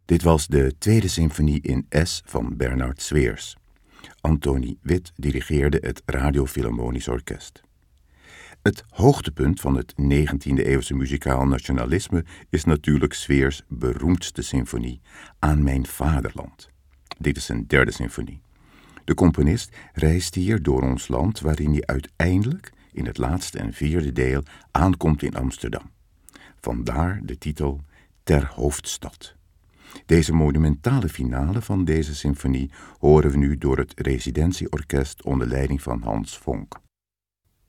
Dit was de tweede symfonie in S van Bernhard Sweers. Antoni Witt dirigeerde het Radio Philharmonisch Orkest. Het hoogtepunt van het 19e-eeuwse muzikaal nationalisme is natuurlijk Sweers' beroemdste symfonie, Aan mijn vaderland. Dit is zijn derde symfonie. De componist reist hier door ons land, waarin hij uiteindelijk in het laatste en vierde deel aankomt in Amsterdam. Vandaar de titel Ter Hoofdstad. Deze monumentale finale van deze symfonie horen we nu door het residentieorkest onder leiding van Hans Vonk.